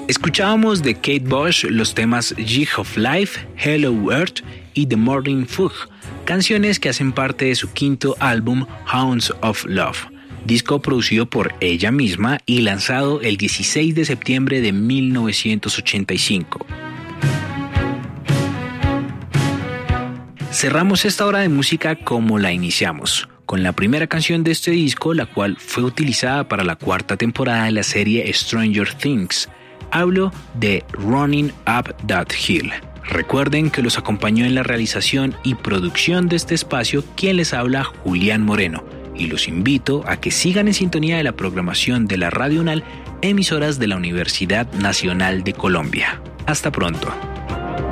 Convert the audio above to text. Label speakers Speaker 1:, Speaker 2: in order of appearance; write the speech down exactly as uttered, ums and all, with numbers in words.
Speaker 1: Escuchábamos de Kate Bush los temas Jig of Life, Hello Earth y The Morning Fog, canciones que hacen parte de su quinto álbum Hounds of Love, disco producido por ella misma y lanzado el dieciséis de septiembre de mil novecientos ochenta y cinco. Cerramos esta hora de música como la iniciamos, con la primera canción de este disco, la cual fue utilizada para la cuarta temporada de la serie Stranger Things. Hablo de Running Up That Hill. Recuerden que los acompañó en la realización y producción de este espacio quien les habla, Julián Moreno, y los invito a que sigan en sintonía de la programación de la Radio UNAL, emisoras de la Universidad Nacional de Colombia. Hasta pronto.